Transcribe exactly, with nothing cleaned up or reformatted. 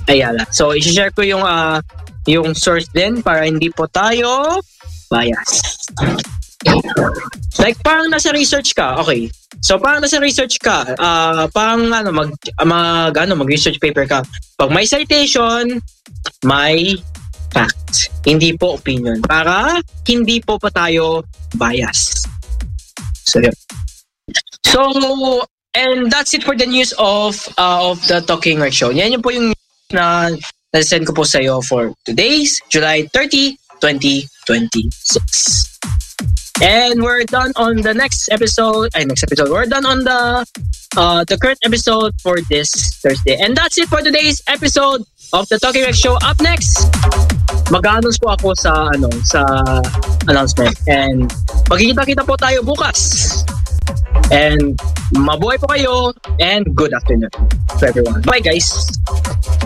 Ayala. So, i-share ko yung uh, yung source din para hindi po tayo bias. Like, parang nasa research ka. Okay. So, parang nasa research ka. Uh, parang, ano, mag, mag, ano, mag-research paper ka. Pag may citation, may fact. Hindi po opinion. Para hindi po pa tayo bias. So, yun. So, and that's it for the news of uh, of the Talking Nerd Show. Yan yung po yung na na-send ko po sa iyo for today's July thirtieth, twenty twenty-six. And we're done on the next episode. Ay, next episode. We're done on the uh, the current episode for this Thursday. And that's it for today's episode of the Talking Nerd Show. Up next, mag-announce po ako sa ano sa announcement. And magkikita-kita po tayo bukas. And mabuhay po kayo and good afternoon to everyone. Bye guys!